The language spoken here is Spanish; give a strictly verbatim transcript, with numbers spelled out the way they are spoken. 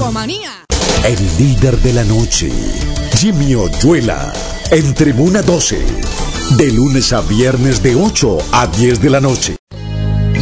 Discomanía. El líder de la noche, Jimmy Oyuela, en Tribuna doce, de lunes a viernes de ocho a diez de la noche.